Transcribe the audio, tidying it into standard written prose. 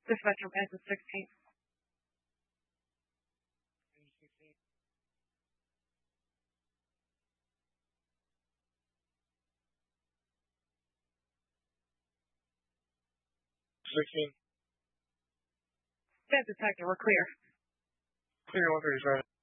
Dispatcher passes 16. 16. That detective, we're clear. Clear 137.